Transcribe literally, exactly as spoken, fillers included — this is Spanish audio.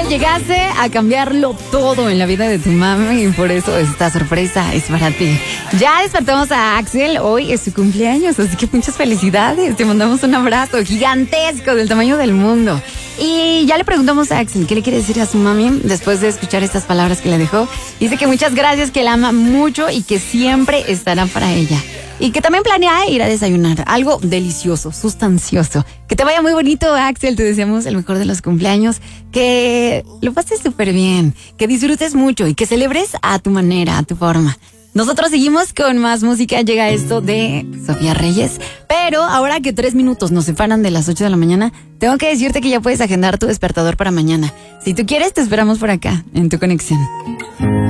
Axel, llegaste a cambiarlo todo en la vida de tu mami y por eso esta sorpresa es para ti. Ya despertamos a Axel, hoy es su cumpleaños, así que muchas felicidades. Te mandamos un abrazo gigantesco del tamaño del mundo. Y ya le preguntamos a Axel qué le quiere decir a su mami después de escuchar estas palabras que le dejó. Dice que muchas gracias, que la ama mucho y que siempre estará para ella. Y que también planea ir a desayunar algo delicioso, sustancioso. Que te vaya muy bonito, Axel. Te deseamos el mejor de los cumpleaños. Que lo pases súper bien. Que disfrutes mucho y que celebres a tu manera, a tu forma. Nosotros seguimos con más música. Llega esto de Sofía Reyes. Pero ahora que tres minutos nos separan de las ocho de la mañana, tengo que decirte que ya puedes agendar tu despertador para mañana. Si tú quieres, te esperamos por acá, en Tu Conexión.